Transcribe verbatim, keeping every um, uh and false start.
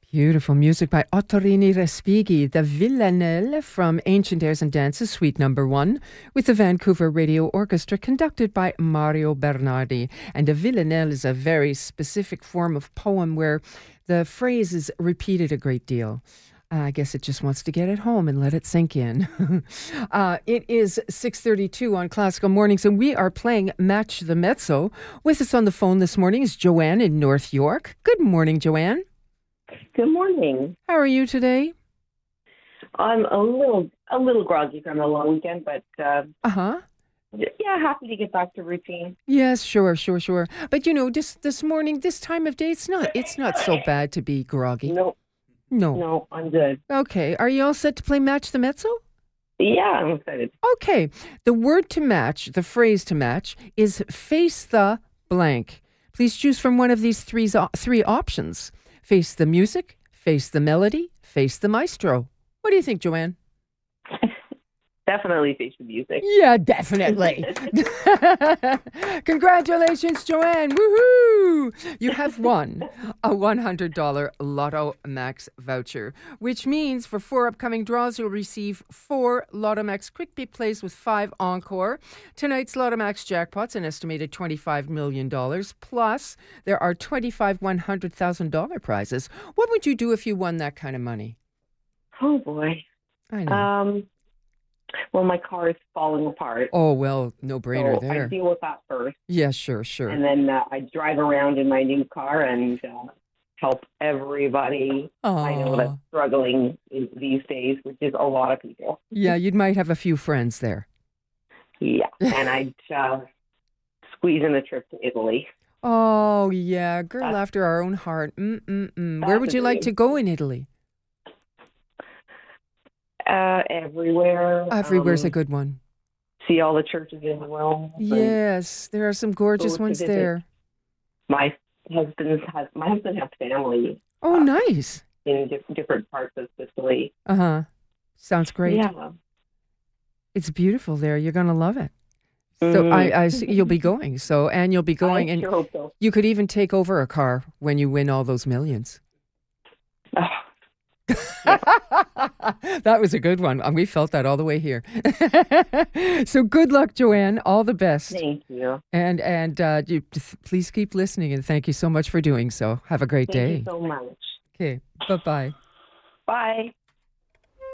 Beautiful music by Ottorini Respighi, the Villanelle from Ancient Airs and Dances, Suite Number One, with the Vancouver Radio Orchestra, conducted by Mario Bernardi. And a villanelle is a very specific form of poem where the phrase is repeated a great deal. Uh, I guess it just wants to get it home and let it sink in. uh, it is six thirty-two on Classical Mornings, and we are playing Match the Mezzo. With us on the phone this morning is Joanne in North York. Good morning, Joanne. Good morning. How are you today? I'm a little a little groggy from a long weekend, but uh, uh-huh. yeah, happy to get back to routine. Yes, sure, sure, sure. But you know, this this morning, this time of day, it's not it's not so bad to be groggy. No, no, no, I'm good. Okay, are you all set to play Match the Mezzo? Yeah, I'm excited. Okay, the word to match, the phrase to match, is face the blank. Please choose from one of these three three options. Face the music, face the melody, face the maestro. What do you think, Joanne? Definitely face the music. Yeah, definitely. Congratulations, Joanne. Woohoo! You have won a one hundred dollars Lotto Max voucher, which means for four upcoming draws, you'll receive four Lotto Max Quick Beat plays with five Encore. Tonight's Lotto Max jackpot's an estimated twenty-five million dollars. Plus, there are twenty-five one hundred thousand dollars prizes. What would you do if you won that kind of money? Oh, boy. I know. Um... Well, my car is falling apart. Oh, well, no brainer so there. I deal with that first. Yeah, sure, sure. And then uh, I drive around in my new car and uh, help everybody Aww. I know that's struggling these days, which is a lot of people. Yeah, you might have a few friends there. Yeah, and I'd uh, squeeze in a trip to Italy. Oh, yeah, girl That's, after our own heart. Mm-mm-mm. Where would you like to go in Italy? Uh, everywhere. Everywhere's um, a good one. See all the churches in Rome. Yes, there are some gorgeous ones there. My husband has my husband has family. Oh, uh, nice. In di- different parts of Sicily. Uh huh. Sounds great. Yeah. It's beautiful there. You're gonna love it. Mm. So I, I, you'll be going. So and you'll be going, I and sure hope so. You could even take over a car when you win all those millions. Oh. That was a good one. And we felt that all the way here. So good luck, Joanne. All the best. Thank you. And and uh, you please keep listening, and thank you so much for doing so. Have a great Thank day. you so much. Okay. Bye-bye. Bye.